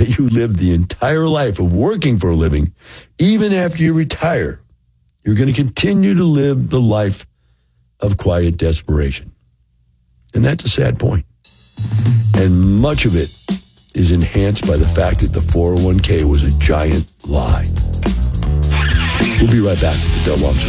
that you live the entire life of working for a living, even after you retire, you're going to continue to live the life of quiet desperation. And that's a sad point. And much of it is enhanced by the fact that the 401k was a giant lie. We'll be right back with Del Walmsley.